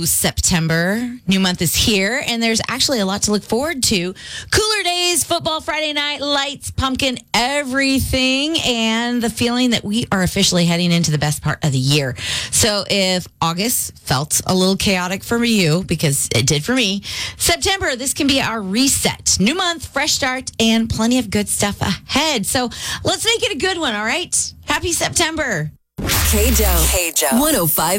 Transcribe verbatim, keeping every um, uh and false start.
September. New month is here, and there's actually a lot to look forward to. Cooler days, football Friday night, lights, pumpkin, everything, and the feeling that we are officially heading into the best part of the year. So if August felt a little chaotic for you, because it did for me, September, this can be our reset. New month, fresh start, and plenty of good stuff ahead. So let's make it a good one, all right? Happy September. K-Joe. K-Joe. one oh five